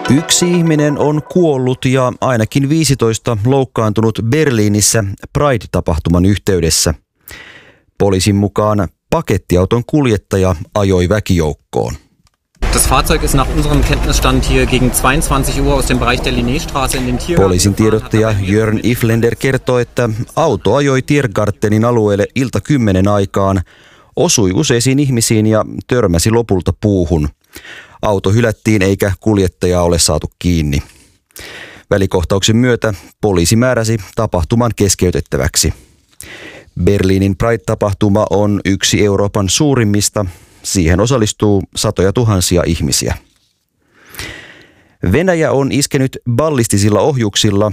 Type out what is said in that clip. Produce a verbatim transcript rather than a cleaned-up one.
Yksi ihminen on kuollut ja ainakin viisitoista loukkaantunut Berliinissä Pride-tapahtuman yhteydessä. Poliisin mukaan pakettiauton kuljettaja ajoi väkijoukkoon. Das Fahrzeug ist nach unserem Kenntnisstand hier gegen zweiundzwanzig Uhr aus dem Bereich der Linnéstraße in den Tiergarten. Poliisin tiedottaja Jörn Iflender kertoo, että auto ajoi Tiergartenin alueelle ilta kymmenen aikaan, osui useisiin ihmisiin ja törmäsi lopulta puuhun. Auto hylättiin eikä kuljettajaa ole saatu kiinni. Välikohtauksen myötä poliisi määräsi tapahtuman keskeytettäväksi. Berliinin Pride-tapahtuma on yksi Euroopan suurimmista. Siihen osallistuu satoja tuhansia ihmisiä. Venäjä on iskenyt ballistisilla ohjuksilla